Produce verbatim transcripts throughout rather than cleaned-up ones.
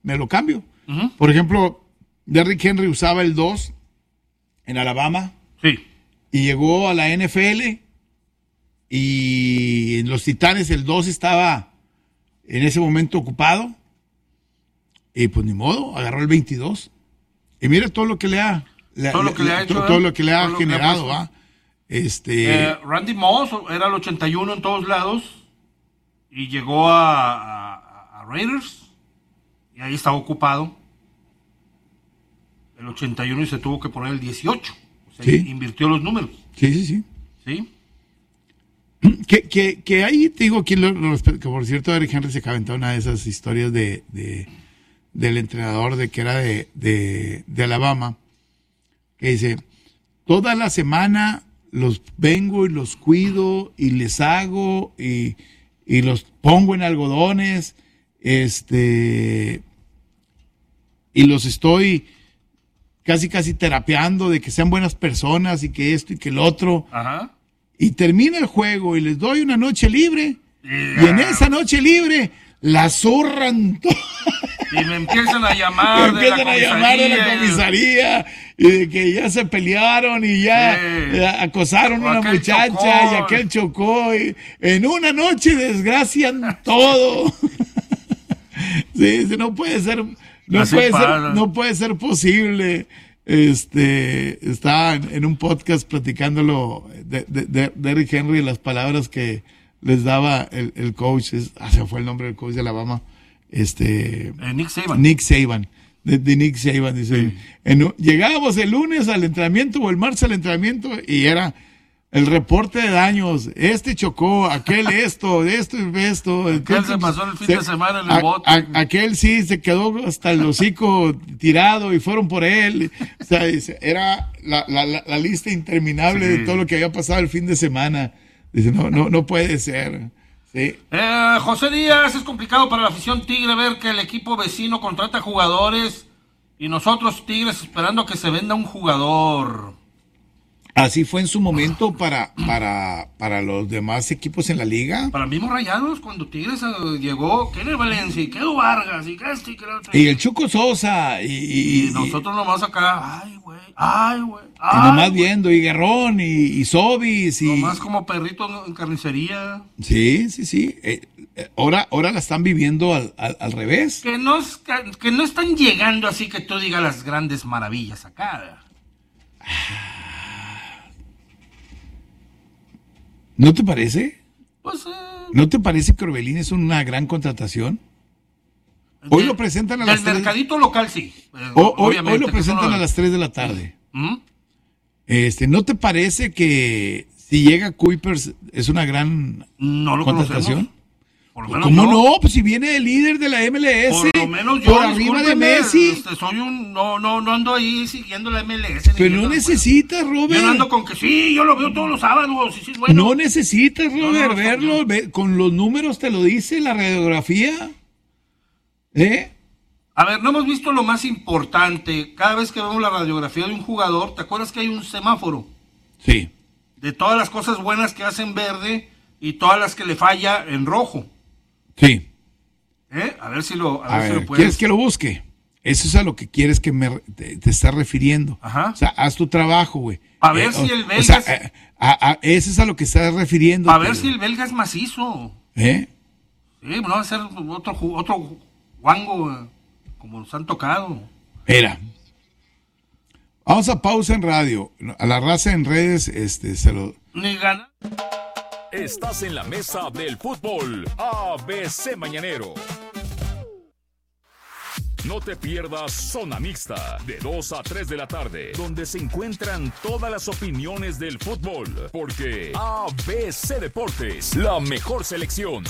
me lo cambio. Uh-huh. Por ejemplo, Derrick Henry usaba el dos en Alabama. Sí. Y llegó a la N F L y en los Titanes el dos estaba en ese momento ocupado. Y pues ni modo, agarró el veintidós. Y mira todo lo que le ha, le, todo lo que le ha hecho, todo, todo lo que le ha generado, le ha ¿va? Este eh, Randy Moss era el ochenta y uno en todos lados y llegó a, a, a Raiders y ahí estaba ocupado el ochenta y uno y se tuvo que poner el dieciocho. O sea, ¿sí? Invirtió los números. Sí, sí, sí. ¿Sí? Que, que, que ahí te digo aquí, lo, lo, que por cierto, Derrick Henry se aventó una de esas historias de, de del entrenador de que era de, de, de Alabama, que dice, toda la semana los vengo y los cuido y les hago y, y los pongo en algodones, este, y los estoy casi casi terapeando de que sean buenas personas y que esto y que el otro. Ajá. Y termina el juego y les doy una noche libre. Yeah. Y en esa noche libre la zurran todo. Y me empiezan a llamar, me empiezan de, la a llamar de la comisaría y de que ya se pelearon y ya sí. acosaron a una muchacha chocó. Y aquel chocó. Y en una noche desgracian todo. Sí, no puede ser, no puede ser, no puede ser posible. Este está en, en un podcast platicándolo de, de, de Derrick Henry, las palabras que les daba el, el coach, es, ah, se fue el nombre del coach de Alabama, este eh, Nick Saban. Nick Saban, de, de Nick Saban, dice, sí. en, llegábamos el lunes al entrenamiento o el martes al entrenamiento y era el reporte de daños, este chocó, aquel esto, esto y esto. Aquel entonces, se pasó el fin se, de semana en el a, bote. A, aquel sí se quedó hasta el hocico tirado y fueron por él. O sea, era la, la, la, la lista interminable sí. de todo lo que había pasado el fin de semana. Dice, no, no, no puede ser. Sí. Eh, José Díaz, es complicado para la afición Tigre ver que el equipo vecino contrata jugadores y nosotros Tigres esperando que se venda un jugador. Así fue en su momento para, para, para los demás equipos en la liga. Para mismos Rayados, cuando Tigres uh, llegó, Kenner Valencia, y Kedu Vargas, y este, y que otro. Y el Chuco Sosa, y... Y, y nosotros nomás acá, ay, güey, ay, güey. Y nomás viendo, y Guerrón, y, y Sobis, y... Nomás como perrito en carnicería. Sí, sí, sí. Eh, ahora, ahora la están viviendo al, al, al revés. Que no, que, que no están llegando así que tú digas las grandes maravillas acá. ¿No te parece? Pues, eh, ¿No te parece que Orbelín es una gran contratación? Hoy de, lo presentan a las las tres. Del mercadito local, sí. Eh, o, hoy, hoy lo presentan no... a las tres de la tarde. ¿Mm? Este, ¿no te parece que si llega Kuipers es una gran no lo contratación? Por lo ¿Cómo yo, no? Pues si viene el líder de la M L S, por, lo menos yo, por arriba de Messi. Este, soy un, no, no, no ando ahí siguiendo la M L S. Pero no necesitas, Robert. Yo no ando con que sí, yo lo veo todos los sábados. Sí, sí, bueno. No necesitas, Robert, no, no, verlo. Ve, con los números te lo dice la radiografía. ¿Eh? A ver, no hemos visto lo más importante. Cada vez que vemos la radiografía de un jugador, ¿te acuerdas que hay un semáforo? Sí. De todas las cosas buenas que hace en verde y todas las que le falla en rojo. Sí. ¿Eh? A ver si lo, a a ver ver, si lo puedes. ¿Quieres que lo busque? Eso es a lo que quieres que me te, te estás refiriendo. Ajá. O sea, haz tu trabajo, güey. A ver eh, si o, el belga... O sea, es... a, a, eso es a lo que estás refiriendo. A ver si el belga es macizo. ¿Eh? Sí, no va a ser otro, otro guango como nos han tocado. Mira. Vamos a pausa en radio. A la raza en redes, este, se lo... Ni gana. Estás en la mesa del fútbol. A B C Mañanero. No te pierdas Zona Mixta, de dos a tres de la tarde, donde se encuentran todas las opiniones del fútbol, porque A B C Deportes, la mejor selección.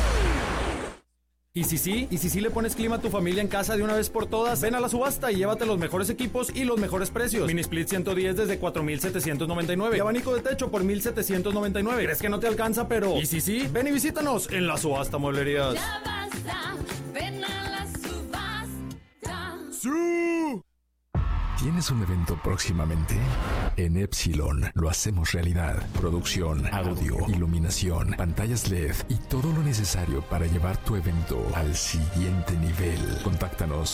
¿Y si sí? ¿Y si sí le pones clima a tu familia en casa de una vez por todas? Ven a la subasta y llévate los mejores equipos y los mejores precios. Mini Split ciento diez desde cuatro mil setecientos noventa y nueve y abanico de techo por mil setecientos noventa y nueve. ¿Crees que no te alcanza? Pero ¿y si sí? Ven y visítanos en la subasta Mueblerías. Ya basta, ven a la subasta. ¡Sí! ¿Tienes un evento próximamente? En Epsilon lo hacemos realidad. Producción, audio, iluminación, pantallas L E D y todo lo necesario para llevar tu evento al siguiente nivel. Contáctanos